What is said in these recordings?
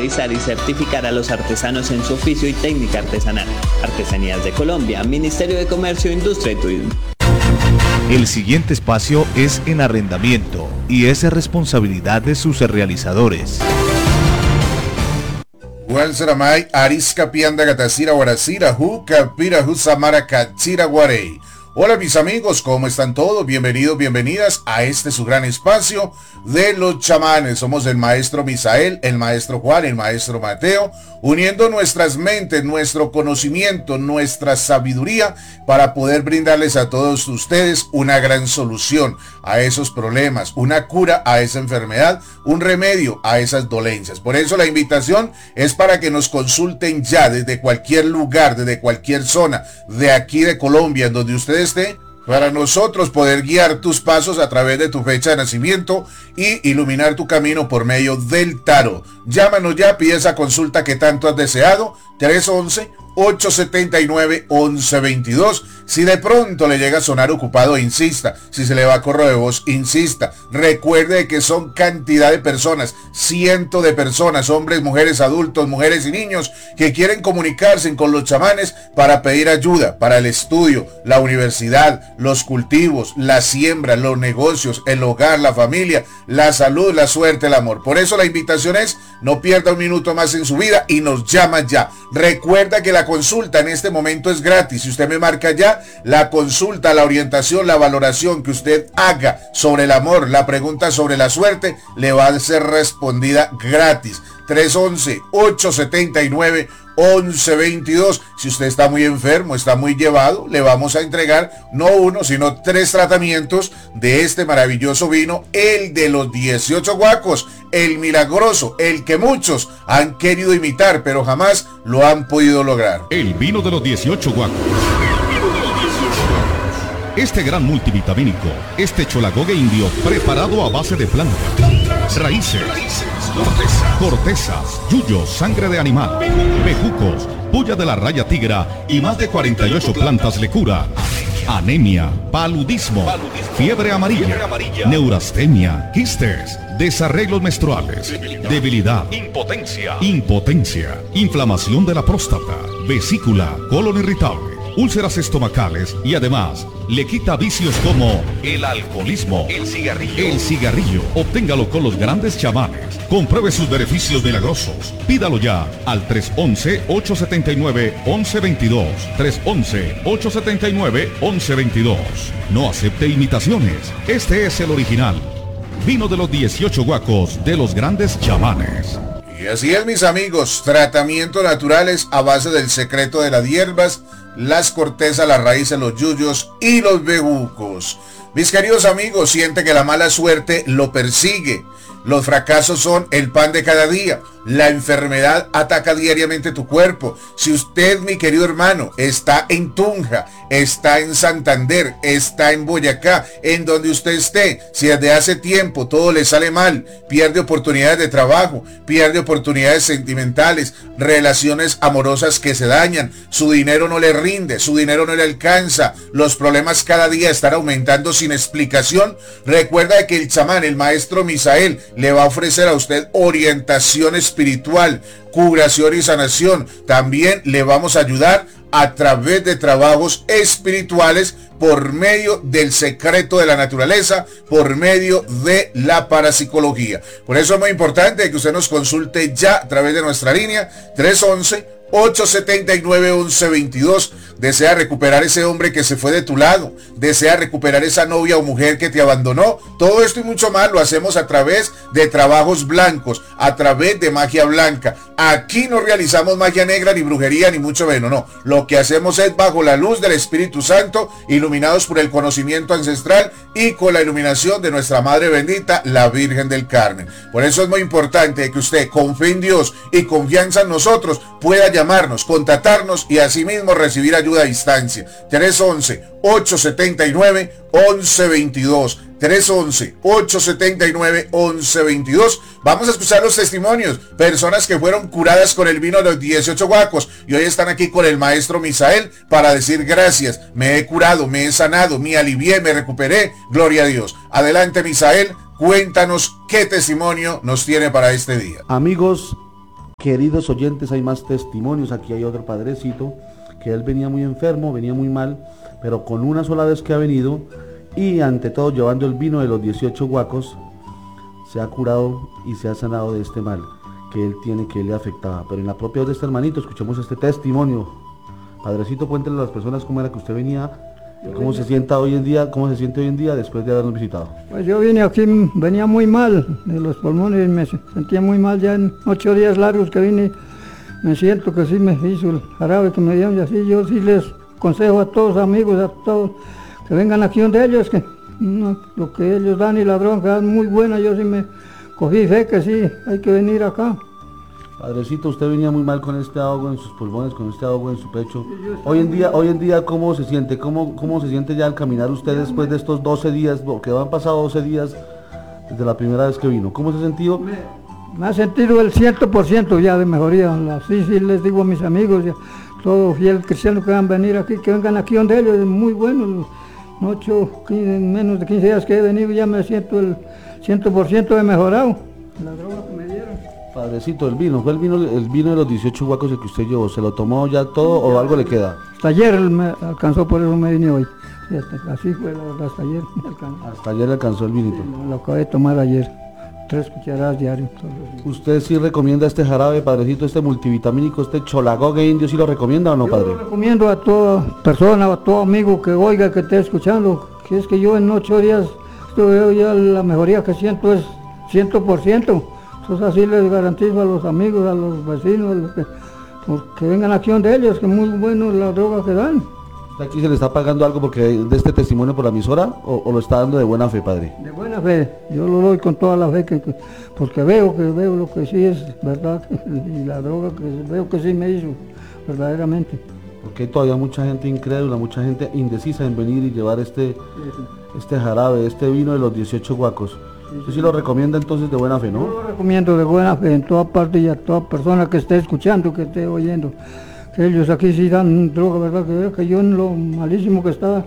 regularizar y certificar a los artesanos en su oficio y técnica artesanal. Artesanías de Colombia, Ministerio de Comercio, Industria y Turismo. El siguiente espacio es en arrendamiento y es responsabilidad de sus realizadores. Guanzaramay, Arisca, Pianda, Gatacira, Guaracira, Juca, Pira, Jusamara, Cachira, Guarey. Hola mis amigos, ¿cómo están todos? Bienvenidos, bienvenidas a este su gran espacio de los chamanes. Somos el maestro Misael, el maestro Juan, el maestro Mateo, uniendo nuestras mentes, nuestro conocimiento, nuestra sabiduría para poder brindarles a todos ustedes una gran solución a esos problemas, una cura a esa enfermedad, un remedio a esas dolencias. Por eso la invitación es para que nos consulten ya desde cualquier lugar, desde cualquier zona de aquí de Colombia, en donde ustedes esté, para nosotros poder guiar tus pasos a través de tu fecha de nacimiento y iluminar tu camino por medio del tarot. Llámanos ya, pide esa consulta que tanto has deseado, 311-879-1122. Si de pronto le llega a sonar ocupado, insista. Si se le va a correo de voz, insista. Recuerde que son cantidad de personas, cientos de personas, hombres, mujeres, adultos, mujeres y niños, que quieren comunicarse con los chamanes para pedir ayuda para el estudio, la universidad, los cultivos, la siembra, los negocios, el hogar, la familia, la salud, la suerte, el amor. Por eso la invitación es, no pierda un minuto más en su vida y nos llama ya. Recuerda que la consulta en este momento es gratis. Si usted me marca ya, la consulta, la orientación, la valoración que usted haga sobre el amor, la pregunta sobre la suerte, le va a ser respondida gratis. 311-879-1122. Si usted está muy enfermo, está muy llevado, le vamos a entregar no uno, sino 3 tratamientos de este maravilloso vino, el de los 18 guacos, el milagroso, el que muchos han querido imitar, pero jamás lo han podido lograr. El vino de los 18 guacos. Este gran multivitamínico, este cholagogue indio preparado a base de plantas, raíces, cortezas, yuyos, sangre de animal, bejucos, puya de la raya tigra y más de 48 plantas le cura anemia, paludismo, fiebre amarilla, neurastenia, quistes, desarreglos menstruales, debilidad, impotencia, inflamación de la próstata, vesícula, colon irritable, úlceras estomacales y además le quita vicios como el alcoholismo, el cigarrillo. Obténgalo con los grandes chamanes. Compruebe sus beneficios milagrosos. Pídalo ya al 311-879-1122. 311-879-1122. No acepte imitaciones. Este es el original. Vino de los 18 guacos de los grandes chamanes. Y así es, mis amigos, tratamientos naturales a base del secreto de las hierbas, las cortezas, las raíces, los yuyos y los bejucos. Mis queridos amigos, siente que la mala suerte lo persigue. Los fracasos son el pan de cada día. La enfermedad ataca diariamente tu cuerpo. Si usted, mi querido hermano, está en Tunja, está en Santander, está en Boyacá, en donde usted esté, si desde hace tiempo todo le sale mal, pierde oportunidades de trabajo, pierde oportunidades sentimentales, relaciones amorosas que se dañan, su dinero no le rinde, su dinero no le alcanza, los problemas cada día están aumentando sin explicación, recuerda que el chamán, el maestro Misael, le va a ofrecer a usted orientación espiritual, curación y sanación. También le vamos a ayudar a través de trabajos espirituales por medio del secreto de la naturaleza, por medio de la parapsicología. Por eso es muy importante que usted nos consulte ya a través de nuestra línea 311-879-1122. Desea recuperar ese hombre que se fue de tu lado, desea recuperar esa novia o mujer que te abandonó. Todo esto y mucho más lo hacemos a través de trabajos blancos, a través de magia blanca. Aquí no realizamos magia negra, ni brujería, ni mucho menos, no. Lo que hacemos es bajo la luz del Espíritu Santo, iluminados por el conocimiento ancestral y con la iluminación de nuestra Madre bendita, la Virgen del Carmen. Por eso es muy importante que usted, con fe en Dios y confianza en nosotros, pueda llamarnos, contactarnos y asimismo recibir ayuda a distancia. 311-879-1122. 311-879-1122. Vamos a escuchar los testimonios. Personas que fueron curadas con el vino de los 18 guacos y hoy están aquí con el maestro Misael para decir gracias. Me he curado, me he sanado, me alivié, me recuperé. Gloria a Dios. Adelante, Misael. Cuéntanos qué testimonio nos tiene para este día. Amigos, queridos oyentes, hay más testimonios. Aquí hay otro padrecito que él venía muy enfermo, venía muy mal, pero con una sola vez que ha venido y ante todo llevando el vino de los 18 guacos, se ha curado y se ha sanado de este mal que él tiene, que él le afectaba. Pero en la propia voz de este hermanito escuchemos este testimonio. Padrecito, cuéntele a las personas cómo era que usted venía, cómo se siente hoy en día después de habernos visitado. Pues yo vine aquí, venía muy mal de los pulmones, me sentía muy mal ya en 8 días largos que vine. Me siento que sí me hizo el jarabe que me dieron y así. Yo sí les aconsejo a todos amigos, a todos que vengan aquí donde ellos, que no, lo que ellos dan y la droga que dan muy buena. Yo sí me cogí fe que sí, hay que venir acá. Padrecito, usted venía muy mal con este ahogo en sus pulmones, con este ahogo en su pecho. Hoy en día, ¿cómo se siente? ¿Cómo se siente ya al caminar usted después de estos 12 días, que han pasado 12 días desde la primera vez que vino? ¿Cómo se ha sentido? Me ha sentido el 100% ya de mejoría. Así sí les digo a mis amigos, ya, todo fiel cristiano que van a venir aquí, que vengan aquí donde ellos, es muy bueno. 15, menos de 15 días que he venido ya me siento el 100% de mejorado. La droga que me dieron. Padrecito, el vino de los 18 guacos el que usted llevó, ¿se lo tomó ya todo o algo le queda? Hasta ayer me alcanzó, por eso me vine hoy. Sí, así fue la verdad, hasta ayer me alcanzó. Hasta ayer le alcanzó el vinito. Sí, lo acabé de tomar ayer, 3 cucharadas diarias. ¿Usted sí recomienda este jarabe, padrecito, este multivitamínico, este cholagogue indio, sí lo recomienda o no, padre? Yo lo recomiendo a toda persona, a todo amigo que oiga, que esté escuchando, que es que yo en 8 días, ya la mejoría que siento es 100%. Entonces así les garantizo a los amigos, a los vecinos, que vengan aquí donde ellos, que muy bueno la droga que dan. ¿Aquí se le está pagando algo porque de este testimonio por la emisora o lo está dando de buena fe, padre? De buena fe, yo lo doy con toda la fe, porque veo lo que sí es verdad, y la droga que veo que sí me hizo, verdaderamente. Porque hay todavía mucha gente incrédula, mucha gente indecisa en venir y llevar este jarabe, este vino de los 18 guacos. ¿Usted sí lo recomienda entonces de buena fe, no? Yo lo recomiendo de buena fe en toda parte y a toda persona que esté escuchando, que esté oyendo. Que ellos aquí sí dan droga, ¿verdad? Que veo que yo en lo malísimo que estaba,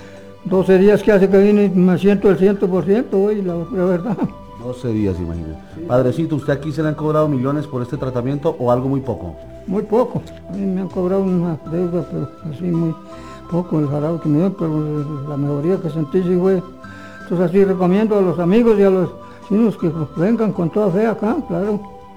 12 días que hace que vine me siento el 100% hoy, la verdad. 12 días, imagínese. Sí. Padrecito, ¿usted aquí se le han cobrado millones por este tratamiento o algo muy poco? Muy poco. A mí me han cobrado una deuda, pero así muy poco el jarabe que me dio, pero la mejoría que sentí sí fue. Entonces así recomiendo a los amigos y a los vecinos que vengan con toda fe acá, claro.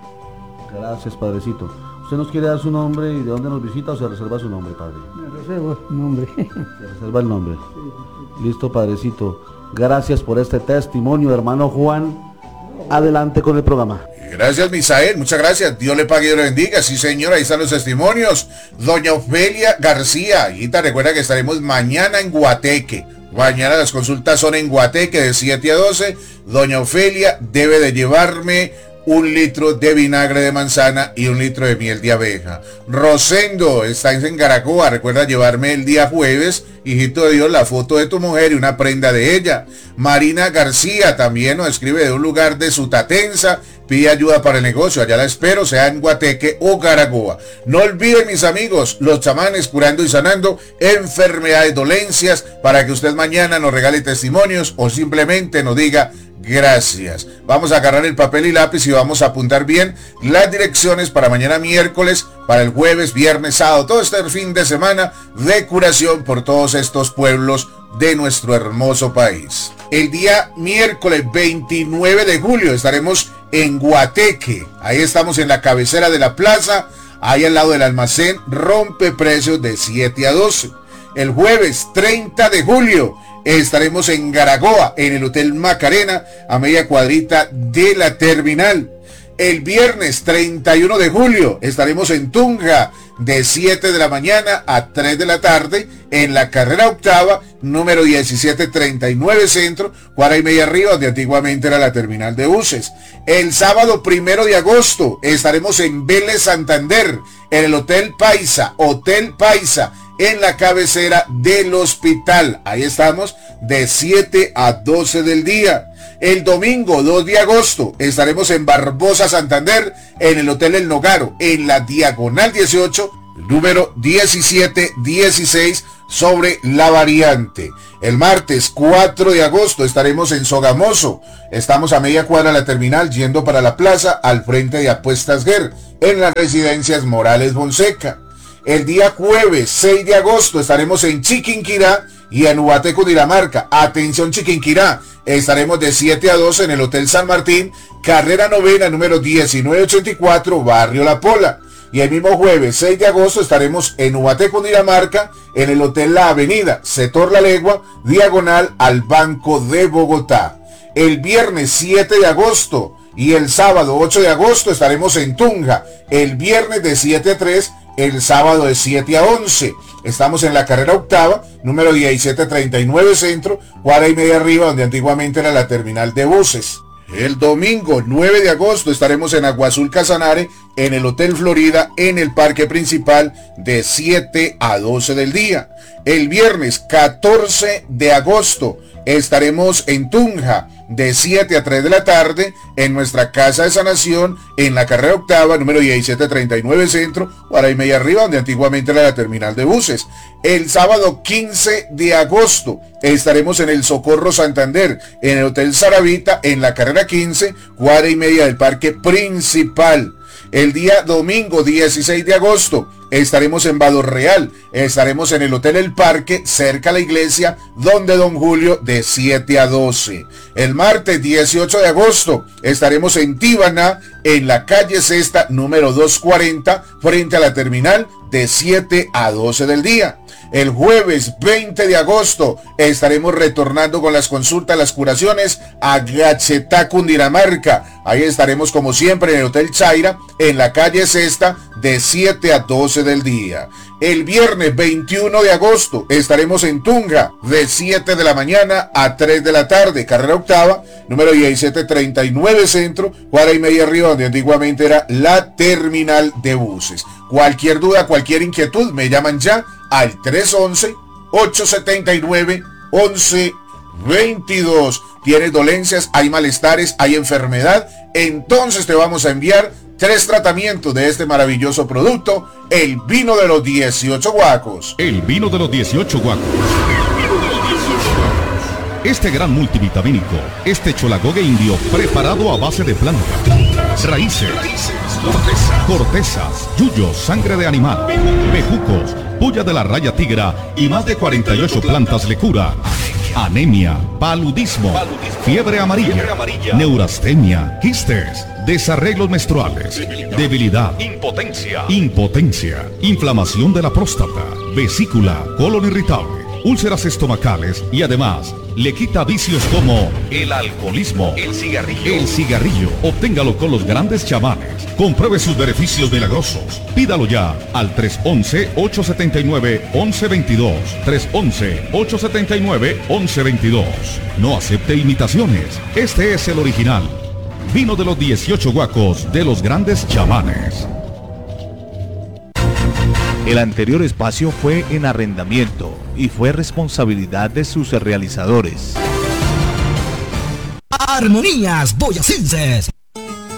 Gracias, padrecito. ¿Usted nos quiere dar su nombre y de dónde nos visita o se reserva su nombre, padre? Me reservo el nombre. Se reserva el nombre. Sí. Listo, padrecito. Gracias por este testimonio, hermano Juan. Adelante con el programa. Gracias, Misael, muchas gracias. Dios le pague y le bendiga. Sí, señor, ahí están los testimonios. Doña Ofelia García, hijita, recuerda que estaremos mañana en Guateque. Mañana las consultas son en Guateque de 7 a 12. Doña Ofelia debe de llevarme 1 litro de vinagre de manzana y 1 litro de miel de abeja. Rosendo, está en Garacoa, recuerda llevarme el día jueves, hijito de Dios, la foto de tu mujer y una prenda de ella. Marina García también nos escribe de un lugar de Sutatensa, pide ayuda para el negocio, allá la espero, sea en Guateque o Garacoa. No olviden, mis amigos, los chamanes curando y sanando enfermedades, dolencias, para que usted mañana nos regale testimonios o simplemente nos diga gracias. Vamos a agarrar el papel y lápiz y vamos a apuntar bien las direcciones para mañana miércoles, para el jueves, viernes, sábado, todo este fin de semana de curación por todos estos pueblos de nuestro hermoso país. El día miércoles 29 de julio estaremos en Guateque. Ahí estamos en la cabecera de la plaza, ahí al lado del almacén Rompe Precios de 7 a 12. El jueves 30 de julio estaremos en Garagoa, en el Hotel Macarena, a media cuadrita de la terminal. El viernes 31 de julio estaremos en Tunja, de 7 de la mañana a 3 de la tarde, en la carrera octava, número 1739 Centro, cuadra y media arriba, donde antiguamente era la terminal de buses. El sábado 1 de agosto estaremos en Vélez, Santander, en el Hotel Paisa, en la cabecera del hospital. Ahí estamos de 7 a 12 del día. El domingo 2 de agosto estaremos en Barbosa, Santander, en el Hotel El Nogaro, en la diagonal 18, número 1716, sobre la variante. El martes 4 de agosto estaremos en Sogamoso. Estamos a media cuadra de la terminal, yendo para la plaza, al frente de Apuestas Ger. en las residencias Morales Fonseca. El día jueves 6 de agosto estaremos en Chiquinquirá y en Ubaté, Cundinamarca. Atención Chiquinquirá, estaremos de 7 a 12 en el Hotel San Martín, carrera novena, número 1984, Barrio La Pola. Y el mismo jueves 6 de agosto estaremos en Ubaté, Cundinamarca, en el Hotel La Avenida, sector La Legua, diagonal al Banco de Bogotá. El viernes 7 de agosto y el sábado 8 de agosto estaremos en Tunja, el viernes de 7 a 3, el sábado de 7 a 11. Estamos en la carrera octava, número 1739 Centro, cuadra y media arriba, donde antiguamente era la terminal de buses. El domingo 9 de agosto estaremos en Aguazul Casanare, en el Hotel Florida, en el parque principal, de 7 a 12 del día. El viernes 14 de agosto estaremos en Tunja, de 7 a 3 de la tarde, en nuestra casa de sanación, en la carrera octava, número 1739 Centro, cuadra y media arriba, donde antiguamente era la terminal de buses. El sábado 15 de agosto estaremos en el Socorro Santander, en el Hotel Saravita, en la carrera 15, cuadra y media del parque principal. El día domingo 16 de agosto estaremos en Vado Real, estaremos en el Hotel El Parque, cerca a la iglesia, donde Don Julio, de 7 a 12. El martes 18 de agosto estaremos en Tíbana, en la calle Sexta, número 240, frente a la terminal, de 7 a 12 del día. El jueves 20 de agosto estaremos retornando con las consultas, las curaciones a Gachetá, Cundinamarca. Ahí estaremos como siempre en el Hotel Chaira, en la calle Sexta, de 7 a 12 del día. El viernes 21 de agosto estaremos en Tunja, de 7 de la mañana a 3 de la tarde, carrera octava, número 1739 Centro, cuadra y media arriba, donde antiguamente era la terminal de buses. Cualquier duda, cualquier inquietud, me llaman ya al 311-879-1122. Tienes dolencias, hay malestares, hay enfermedad, entonces te vamos a enviar 3 tratamientos de este maravilloso producto, el vino de los 18 guacos. El vino de los 18 guacos. Este gran multivitamínico, este cholagogue indio preparado a base de planta, raíces, cortezas, yuyos, sangre de animal, bejucos, puya de la raya tigra y más de 48 plantas le cura. Anemia, paludismo, fiebre amarilla, neurastenia, quistes, desarreglos menstruales, debilidad, impotencia, inflamación de la próstata, vesícula, colon irritable, úlceras estomacales y además le quita vicios como el alcoholismo, el cigarrillo. Obténgalo con los grandes chamanes. Compruebe sus beneficios milagrosos. Pídalo ya al 311-879-1122. 311-879-1122. No acepte imitaciones. Este es el original. Vino de los 18 guacos de los grandes chamanes. El anterior espacio fue en arrendamiento y fue responsabilidad de sus realizadores. Armonías Boyacenses.